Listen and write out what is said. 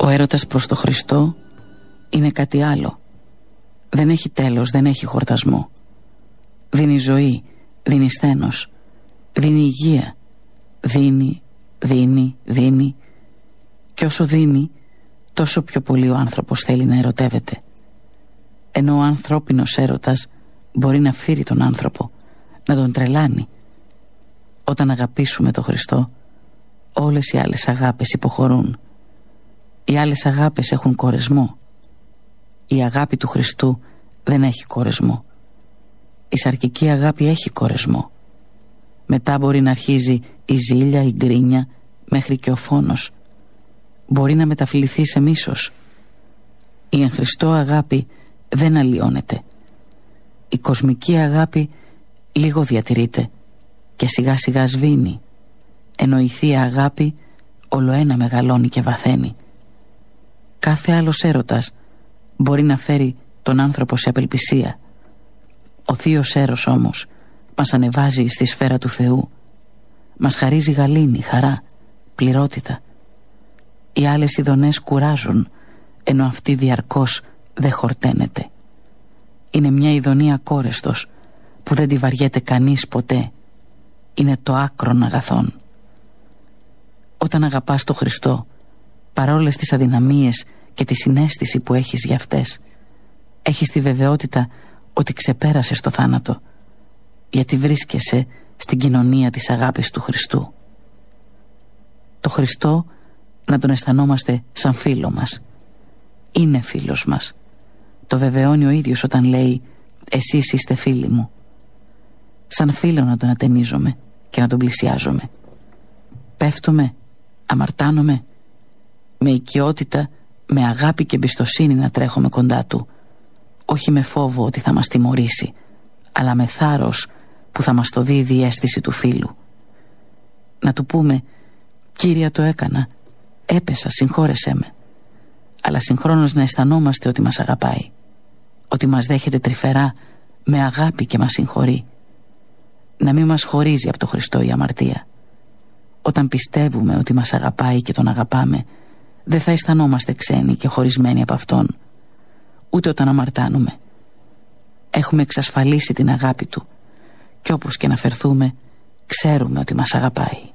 Ο έρωτας προς το Χριστό είναι κάτι άλλο. Δεν έχει τέλος, δεν έχει χορτασμό. Δίνει ζωή, δίνει σθένος, δίνει υγεία. Δίνει. Και όσο δίνει, τόσο πιο πολύ ο άνθρωπος θέλει να ερωτεύεται. Ενώ ο ανθρώπινος έρωτας μπορεί να φθείρει τον άνθρωπο, να τον τρελάνει. Όταν αγαπήσουμε τον Χριστό, όλες οι άλλες αγάπες υποχωρούν. Οι άλλες αγάπες έχουν κορεσμό. Η αγάπη του Χριστού δεν έχει κορεσμό. Η σαρκική αγάπη έχει κορεσμό. Μετά μπορεί να αρχίζει η ζήλια, η γκρίνια, μέχρι και ο φόνος. Μπορεί να μεταφληθεί σε μίσος. Η εν Χριστώ αγάπη δεν αλλοιώνεται. Η κοσμική αγάπη λίγο διατηρείται και σιγά σιγά σβήνει, ενώ η θεία αγάπη ολοένα μεγαλώνει και βαθαίνει. Κάθε άλλος έρωτας μπορεί να φέρει τον άνθρωπο σε απελπισία. Ο θείος έρος όμως μας ανεβάζει στη σφαίρα του Θεού. Μας χαρίζει γαλήνη, χαρά, πληρότητα. Οι άλλες ειδονές κουράζουν, ενώ αυτή διαρκώς δεν χορταίνεται. Είναι μια ειδονή ακόρεστος που δεν τη βαριέται κανείς ποτέ. Είναι το άκρον αγαθόν. Όταν αγαπάς τον Χριστό, παρόλες τις αδυναμίες και τη συναίσθηση που έχεις για αυτές, έχεις τη βεβαιότητα ότι ξεπέρασες το θάνατο, γιατί βρίσκεσαι στην κοινωνία της αγάπης του Χριστού. Το Χριστό να τον αισθανόμαστε σαν φίλο μας. Είναι φίλος μας. Το βεβαιώνει ο ίδιος όταν λέει «Εσείς είστε φίλοι μου». Σαν φίλο να τον ατενίζομαι και να τον πλησιάζομαι. Πέφτομαι, αμαρτάνομαι, με οικειότητα, με αγάπη και εμπιστοσύνη να τρέχομαι κοντά του, όχι με φόβο ότι θα μας τιμωρήσει, αλλά με θάρρος που θα μας το δίδει η αίσθηση του φίλου. Να του πούμε «Κύριε, το έκανα, έπεσα, συγχώρεσέ με», αλλά συγχρόνως να αισθανόμαστε ότι μας αγαπάει, ότι μας δέχεται τρυφερά με αγάπη και μας συγχωρεί. Να μην μας χωρίζει από το Χριστό η αμαρτία. Όταν πιστεύουμε ότι μας αγαπάει και τον αγαπάμε, δεν θα αισθανόμαστε ξένοι και χωρισμένοι από Αυτόν, ούτε όταν αμαρτάνουμε. Έχουμε εξασφαλίσει την αγάπη Του και όπως και να φερθούμε, ξέρουμε ότι μας αγαπάει.